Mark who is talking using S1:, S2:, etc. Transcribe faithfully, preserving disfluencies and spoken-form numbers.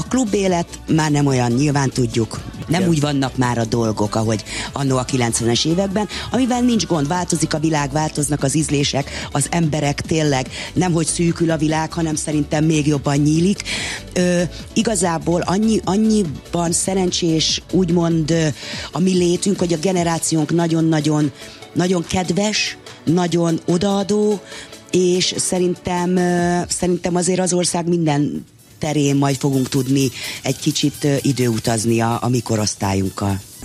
S1: klubélet már nem olyan, nyilván tudjuk. Nem
S2: Igen.
S1: úgy vannak már a dolgok, ahogy annó a kilencvenes években, amivel nincs gond, változik a világ, változnak az ízlések, az emberek tényleg nem hogy szűkül a világ, hanem szerintem még jobban nyílik. Ö, igazából annyi, annyiban szerencsés úgymond ö, a mi létünk, hogy a generációnk nagyon-nagyon nagyon kedves, nagyon odaadó, és szerintem, ö, szerintem azért az ország minden terén majd fogunk tudni egy kicsit ö, időutazni a, a mi korosztályunkkal.